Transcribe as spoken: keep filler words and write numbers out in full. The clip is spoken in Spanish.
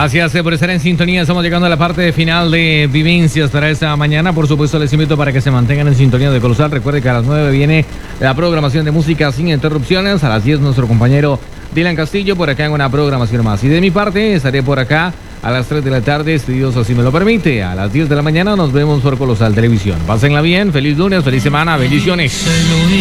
Gracias eh, por estar en sintonía. Estamos llegando a la parte final de Vivencias para esta mañana. Por supuesto, les invito para que se mantengan en sintonía de Colosal. Recuerde que a las nueve viene la programación de música sin interrupciones. A las diez nuestro compañero Dylan Castillo por acá en una programación más. Y de mi parte estaré por acá a las tres de la tarde, si Dios así me lo permite. A las diez de la mañana nos vemos por Colosal Televisión. Pásenla bien, feliz lunes, feliz semana, bendiciones.